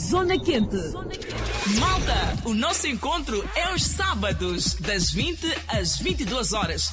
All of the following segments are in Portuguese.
Zona Quente. Malta, o nosso encontro é aos sábados, das 20 às 22 horas.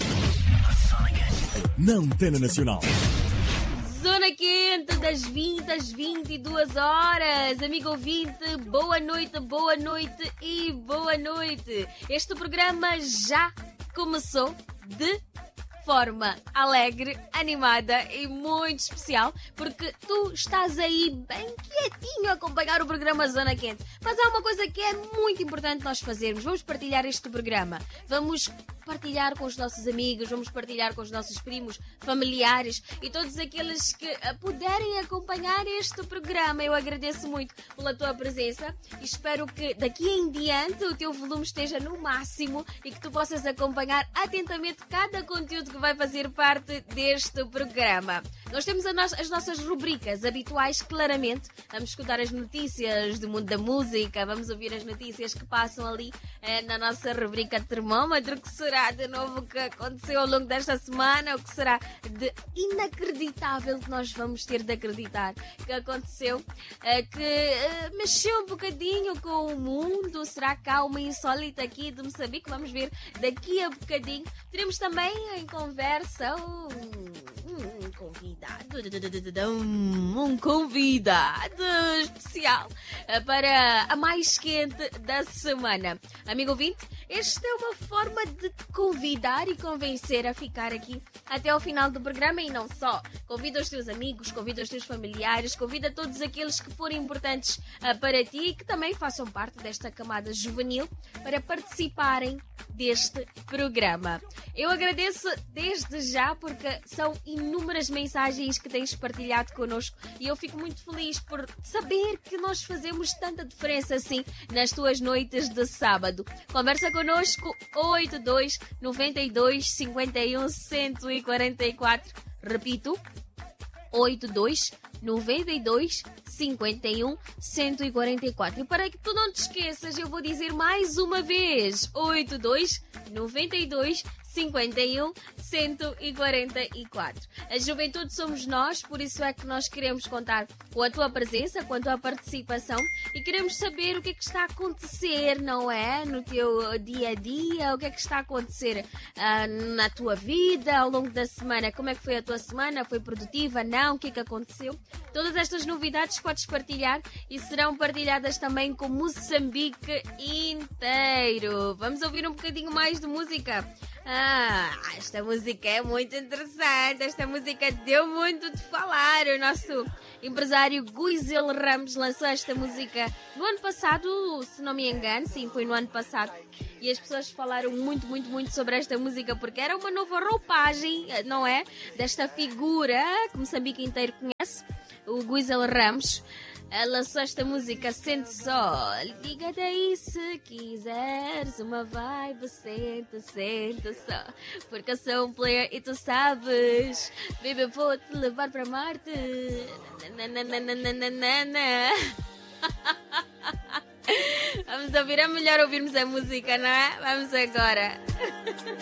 Na Antena Nacional. Zona Quente, das 20 às 22 horas. Amigo ouvinte, boa noite e boa noite. Este programa já começou de forma alegre, animada e muito especial, porque tu estás aí bem quietinho a acompanhar o programa Zona Quente. Mas há uma coisa que é muito importante nós fazermos. Vamos partilhar este programa. Vamos partilhar com os nossos amigos, vamos partilhar com os nossos primos, familiares e todos aqueles que puderem acompanhar este programa. Eu agradeço muito pela tua presença e espero que daqui em diante o teu volume esteja no máximo e que tu possas acompanhar atentamente cada conteúdo que vai fazer parte deste programa. Nós temos as nossas rubricas habituais, claramente. Vamos escutar as notícias do mundo da música, vamos ouvir as notícias que passam ali na nossa rubrica Termómetro, que será de novo que aconteceu ao longo desta semana, o que será de inacreditável que nós vamos ter de acreditar que aconteceu, que mexeu um bocadinho com o mundo. Será que há uma insólita aqui de Moçambique? Vamos ver daqui a bocadinho. Teremos também em conversa um convidado especial para a mais quente da semana. Amigo ouvinte, esta é uma forma de te convidar e convencer a ficar aqui até ao final do programa e não só. Convida os teus amigos, convida os teus familiares, convida todos aqueles que forem importantes para ti e que também façam parte desta camada juvenil para participarem deste programa. Eu agradeço desde já porque são inúmeras mensagens que tens partilhado connosco e eu fico muito feliz por saber que nós fazemos tanta diferença assim nas tuas noites de sábado. Conversa connosco 82 92 51 144. Repito, 82 92 51 144. E para que tu não te esqueças, eu vou dizer mais uma vez: 82 92 51 144. A juventude somos nós, por isso é que nós queremos contar com a tua presença, com a tua participação e queremos saber o que é que está a acontecer, não é? No teu dia a dia, o que é que está a acontecer na tua vida ao longo da semana. Como é que foi a tua semana? Foi produtiva? Não? O que é que aconteceu? Todas estas novidades podes partilhar e serão partilhadas também com Moçambique inteiro. Vamos ouvir um bocadinho mais de música. Esta música é muito interessante. Esta música deu muito de falar. O nosso empresário Guizel Ramos lançou esta música no ano passado, se não me engano. Sim, foi no ano passado. E as pessoas falaram muito sobre esta música porque era uma nova roupagem, não é? Desta figura que Moçambique inteiro conhece, o Guizel Ramos. Lançou esta música Sente Só. Liga daí se quiseres uma vibe. Sente só. Porque eu sou um player e tu sabes. Baby, vou te levar para Marte. Vamos ouvir, é melhor ouvirmos a música, não é? Vamos agora.